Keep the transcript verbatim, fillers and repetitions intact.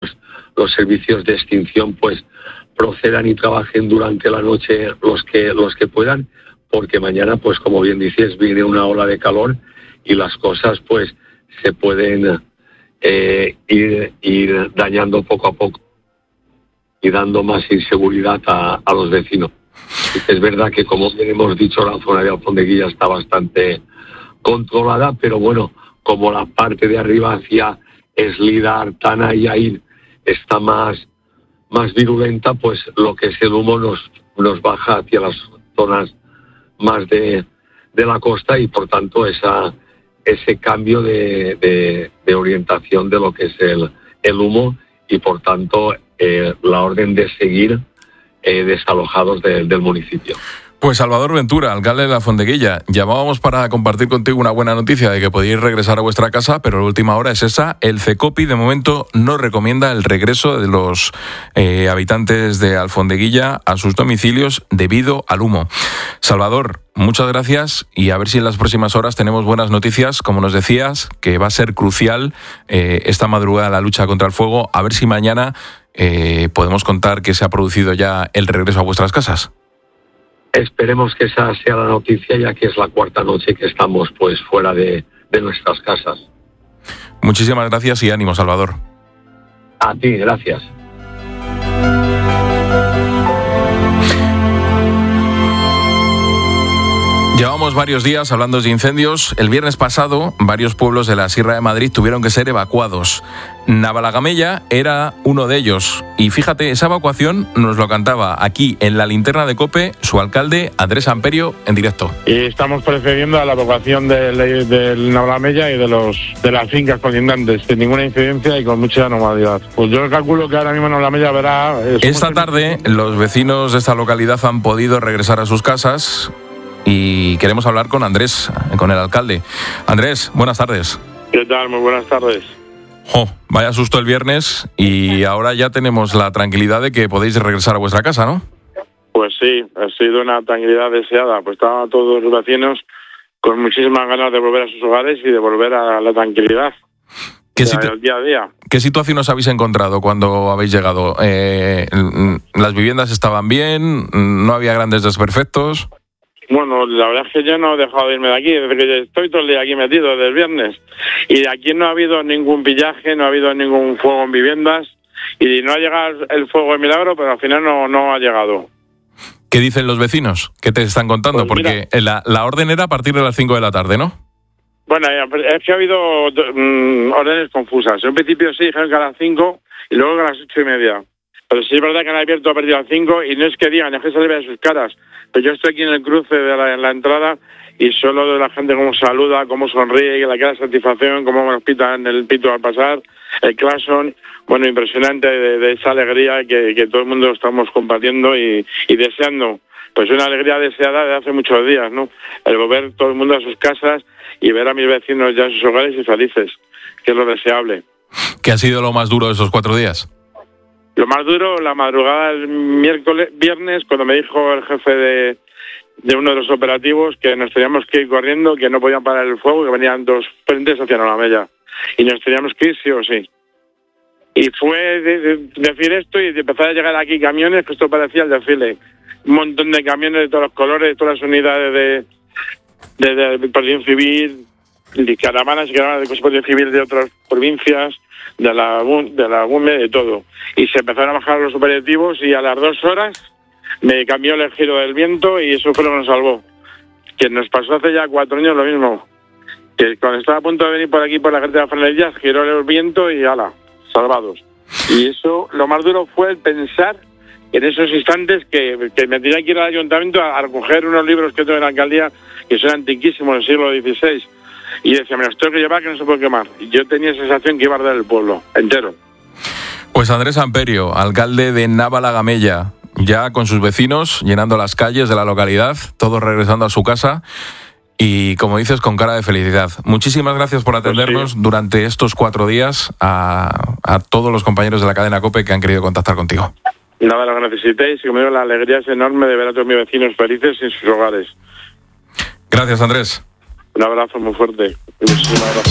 los servicios de extinción pues procedan y trabajen durante la noche los que los que puedan, porque mañana, pues como bien dices, viene una ola de calor y las cosas pues se pueden eh, ir, ir dañando poco a poco y dando más inseguridad a, a los vecinos. Es verdad que, como bien hemos dicho, la zona de Alfondeguilla está bastante controlada, pero bueno, como la parte de arriba hacia Eslida, Artana y Aín está más, más virulenta, pues lo que es el humo nos, nos baja hacia las zonas más de, de la costa y por tanto esa, ese cambio de, de, de orientación de lo que es el, el humo y por tanto eh, la orden de seguir eh, desalojados de, del municipio. Pues Salvador Ventura, alcalde de Alfondeguilla, llamábamos para compartir contigo una buena noticia de que podéis regresar a vuestra casa, pero la última hora es esa. El CECOPI de momento no recomienda el regreso de los eh, habitantes de Alfondeguilla a sus domicilios debido al humo. Salvador, muchas gracias y a ver si en las próximas horas tenemos buenas noticias, como nos decías, que va a ser crucial eh, esta madrugada la lucha contra el fuego. A ver si mañana eh, podemos contar que se ha producido ya el regreso a vuestras casas. Esperemos que esa sea la noticia, ya que es la cuarta noche que estamos pues fuera de, de nuestras casas. Muchísimas gracias y ánimo, Salvador. A ti, gracias. Llevamos varios días hablando de incendios. El viernes pasado, varios pueblos de la Sierra de Madrid tuvieron que ser evacuados. Navalagamella era uno de ellos. Y fíjate, esa evacuación nos lo cantaba aquí en la linterna de COPE su alcalde Andrés Amperio en directo. Y estamos procediendo a la evacuación del, del Navalagamella y de los de las fincas colindantes sin ninguna incidencia y con mucha normalidad. Pues yo calculo que ahora mismo Navalagamella verá... Eh, esta tarde los vecinos de esta localidad han podido regresar a sus casas. Y queremos hablar con Andrés, con el alcalde. Andrés, buenas tardes. ¿Qué tal? Muy buenas tardes. Jo, vaya susto el viernes y ahora ya tenemos la tranquilidad de que podéis regresar a vuestra casa, ¿no? Pues sí, ha sido una tranquilidad deseada. Pues estaban todos los vecinos con muchísimas ganas de volver a sus hogares y de volver a la tranquilidad. ¿Qué, o sea, situ- el día a día. ¿Qué situación os habéis encontrado cuando habéis llegado? Eh, ¿Las viviendas estaban bien? ¿No había grandes desperfectos? Bueno, la verdad es que yo no he dejado de irme de aquí, desde que estoy todo el día aquí metido, desde el viernes. Y de aquí no ha habido ningún pillaje, no ha habido ningún fuego en viviendas. Y no ha llegado el fuego de milagro, pero al final no, no ha llegado. ¿Qué dicen los vecinos? ¿Qué te están contando? Pues Porque la, la orden era a partir de las cinco de la tarde, ¿no? Bueno, es que ha habido um, órdenes confusas. En principio sí, dijeron que a las cinco y luego que a las ocho y media. Pero sí es verdad que han abierto a partir de las cinco y no es que digan, es que se le ve a sus caras. Pero yo estoy aquí en el cruce de la, en la entrada y solo de la gente cómo saluda, cómo sonríe, la cara de satisfacción, cómo nos pitan el pito al pasar, el claxon, bueno, impresionante de, de esa alegría que, que todo el mundo estamos compartiendo y, y deseando. Pues una alegría deseada de hace muchos días, ¿no? El volver todo el mundo a sus casas y ver a mis vecinos ya en sus hogares y felices, que es lo deseable. ¿Qué ha sido lo más duro de esos cuatro días? Lo más duro, la madrugada del miércoles, viernes, cuando me dijo el jefe de, de uno de los operativos que nos teníamos que ir corriendo, que no podían parar el fuego, que venían dos frentes hacia Navalagamella. Y nos teníamos que ir sí o sí. Y fue de, de, decir esto y de empezar a llegar aquí camiones, que esto parecía el desfile. Un montón de camiones de todos los colores, de todas las unidades de, de, de, de protección civil, de caravanas y caravanas de protección civil de otras provincias, de la de la U M E, de todo. Y se empezaron a bajar los operativos y a las dos horas me cambió el giro del viento y eso fue lo que nos salvó. Que nos pasó hace ya cuatro años lo mismo. Que cuando estaba a punto de venir por aquí por la carretera de Franellas, giró el viento y ala, salvados. Y eso, lo más duro fue el pensar en esos instantes que, que me tenía que ir al ayuntamiento a, a recoger unos libros que tengo en la alcaldía que son antiquísimos del siglo dieciséis. Y decía, me los tengo que llevar que no se puede quemar. Y yo tenía esa sensación que iba a arder el pueblo entero. Pues Andrés Amperio, alcalde de Navalagamella, ya con sus vecinos llenando las calles de la localidad, todos regresando a su casa y, como dices, con cara de felicidad. Muchísimas gracias por atendernos pues sí. durante estos cuatro días a, a todos los compañeros de la cadena COPE que han querido contactar contigo. Nada, lo que necesitéis y conmigo la alegría es enorme de ver a todos mis vecinos felices en sus hogares. Gracias, Andrés. Un abrazo muy fuerte. Muchísimas gracias.